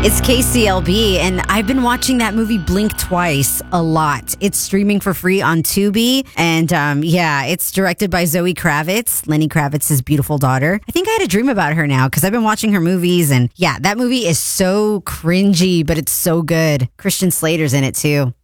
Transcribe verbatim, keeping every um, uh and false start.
It's K C L B, and I've been watching that movie Blink Twice a lot. It's streaming for free on Tubi, and um, yeah, it's directed by Zoe Kravitz, Lenny Kravitz's beautiful daughter. I think I had a dream about her now because I've been watching her movies, and yeah, that movie is so cringy, but it's so good. Christian Slater's in it too.